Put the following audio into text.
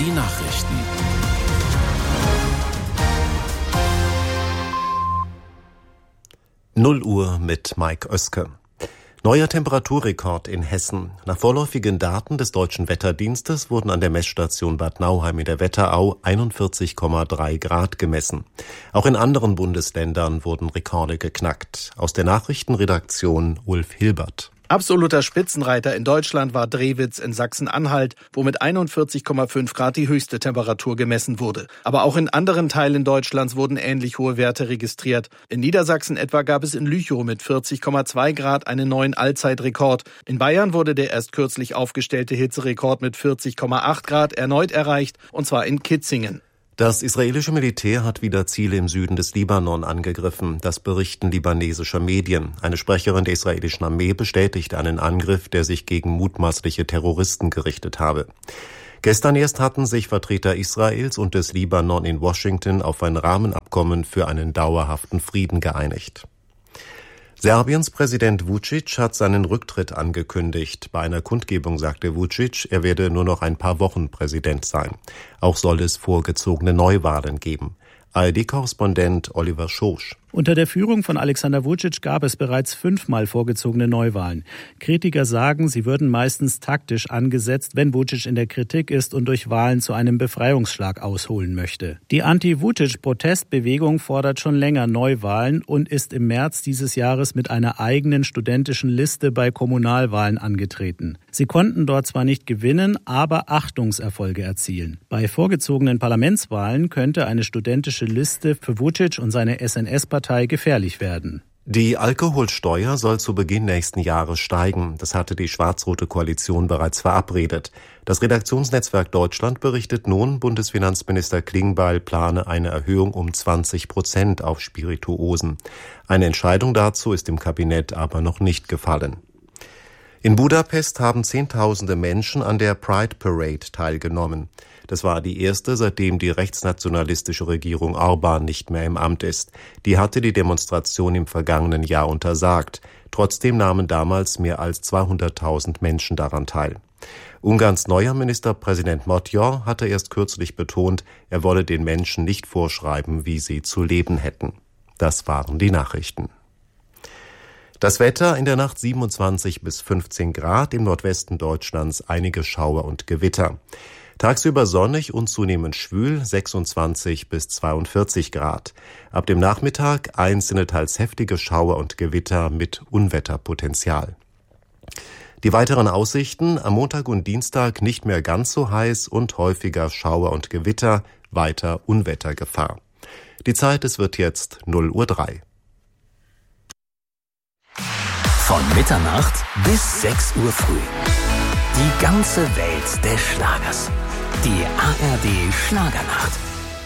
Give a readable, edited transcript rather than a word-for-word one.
Die Nachrichten. Uhr mit Mike Oeske. Neuer Temperaturrekord in Hessen. Nach vorläufigen Daten des Deutschen Wetterdienstes wurden an der Messstation Bad Nauheim in der Wetterau 41,3 Grad gemessen. Auch in anderen Bundesländern wurden Rekorde geknackt. Aus der Nachrichtenredaktion Ulf Hilbert. Absoluter Spitzenreiter in Deutschland war Drewitz in Sachsen-Anhalt, wo mit 41,5 Grad die höchste Temperatur gemessen wurde. Aber auch in anderen Teilen Deutschlands wurden ähnlich hohe Werte registriert. In Niedersachsen etwa gab es in Lüchow mit 40,2 Grad einen neuen Allzeitrekord. In Bayern wurde der erst kürzlich aufgestellte Hitzerekord mit 40,8 Grad erneut erreicht, und zwar in Kitzingen. Das israelische Militär hat wieder Ziele im Süden des Libanon angegriffen. Das berichten libanesische Medien. Eine Sprecherin der israelischen Armee bestätigte einen Angriff, der sich gegen mutmaßliche Terroristen gerichtet habe. Gestern erst hatten sich Vertreter Israels und des Libanon in Washington auf ein Rahmenabkommen für einen dauerhaften Frieden geeinigt. Serbiens Präsident Vučić hat seinen Rücktritt angekündigt. Bei einer Kundgebung sagte Vučić, er werde nur noch ein paar Wochen Präsident sein. Auch soll es vorgezogene Neuwahlen geben. ARD-Korrespondent Oliver Schosch. Unter der Führung von Alexander Vučić gab es bereits 5-mal vorgezogene Neuwahlen. Kritiker sagen, sie würden meistens taktisch angesetzt, wenn Vučić in der Kritik ist und durch Wahlen zu einem Befreiungsschlag ausholen möchte. Die Anti-Vučić-Protestbewegung fordert schon länger Neuwahlen und ist im März dieses Jahres mit einer eigenen studentischen Liste bei Kommunalwahlen angetreten. Sie konnten dort zwar nicht gewinnen, aber Achtungserfolge erzielen. Bei vorgezogenen Parlamentswahlen könnte eine studentische Liste für Vučić und seine SNS-Partei gefährlich werden. Die Alkoholsteuer soll zu Beginn nächsten Jahres steigen. Das hatte die schwarz-rote Koalition bereits verabredet. Das Redaktionsnetzwerk Deutschland berichtet nun, Bundesfinanzminister Klingbeil plane eine Erhöhung um 20% auf Spirituosen. Eine Entscheidung dazu ist im Kabinett aber noch nicht gefallen. In Budapest haben Zehntausende Menschen an der Pride Parade teilgenommen. Das war die erste, seitdem die rechtsnationalistische Regierung Orbán nicht mehr im Amt ist. Die hatte die Demonstration im vergangenen Jahr untersagt. Trotzdem nahmen damals mehr als 200.000 Menschen daran teil. Ungarns neuer Ministerpräsident Magyar hatte erst kürzlich betont, er wolle den Menschen nicht vorschreiben, wie sie zu leben hätten. Das waren die Nachrichten. Das Wetter: in der Nacht 27 bis 15 Grad, im Nordwesten Deutschlands einige Schauer und Gewitter. Tagsüber sonnig und zunehmend schwül, 26 bis 42 Grad. Ab dem Nachmittag einzelne teils heftige Schauer und Gewitter mit Unwetterpotenzial. Die weiteren Aussichten: am Montag und Dienstag nicht mehr ganz so heiß und häufiger Schauer und Gewitter, weiter Unwettergefahr. Die Zeit: es wird jetzt 0:03 Uhr. Von Mitternacht bis 6 Uhr früh. Die ganze Welt des Schlagers. Die ARD Schlagernacht.